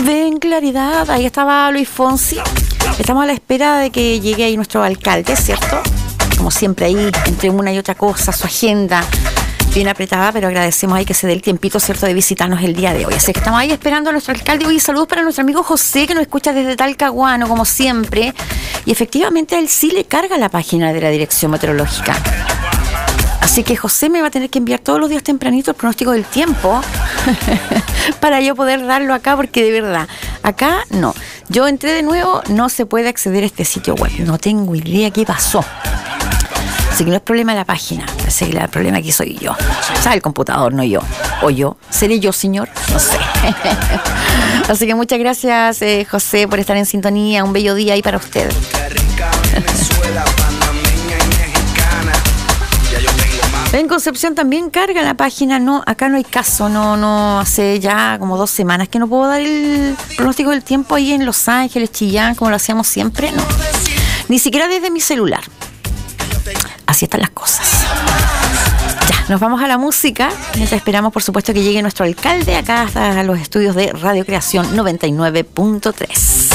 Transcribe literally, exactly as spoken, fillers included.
ven claridad. Ahí estaba Luis Fonsi. Estamos a la espera de que llegue ahí nuestro alcalde, ¿cierto? Como siempre ahí, entre una y otra cosa, su agenda bien apretada, pero agradecemos ahí que se dé el tiempito, ¿cierto?, de visitarnos el día de hoy. Así que estamos ahí esperando a nuestro alcalde. Hoy saludos para nuestro amigo José, que nos escucha desde Talcahuano, como siempre. Y efectivamente a él sí le carga la página de la Dirección Meteorológica. Así que José me va a tener que enviar todos los días tempranito el pronóstico del tiempo para yo poder darlo acá, porque de verdad, acá no. Yo entré de nuevo, no se puede acceder a este sitio web. No tengo idea qué pasó. Así que no es problema de la página, parece que el problema aquí soy yo. O sea, el computador, no yo. O yo. ¿Seré yo, señor? No sé. Así que muchas gracias, eh, José, por estar en sintonía. Un bello día ahí para usted. En Concepción también carga la página. No, acá no hay caso. No, no, hace ya como dos semanas que no puedo dar el pronóstico del tiempo ahí en Los Ángeles, Chillán, como lo hacíamos siempre. No. Ni siquiera desde mi celular. Así están las cosas. Ya, nos vamos a la música. Mientras esperamos, por supuesto, que llegue nuestro alcalde acá hasta los estudios de Radio Creación noventa y nueve punto tres.